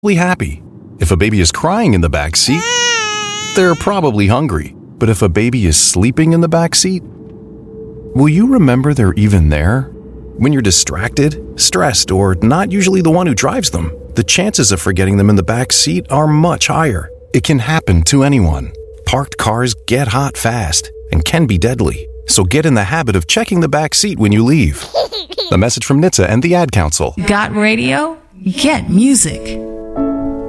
happy. If a baby is crying in the back seat, they're probably hungry. But if a baby is sleeping in the back seat, will you remember they're even there? When you're distracted, stressed, or not usually the one who drives them, the chances of forgetting them in the back seat are much higher. It can happen to anyone. Parked cars get hot fast and can be deadly. So get in the habit of checking the back seat when you leave. A message from NHTSA and the Ad Council. Got radio? Get music.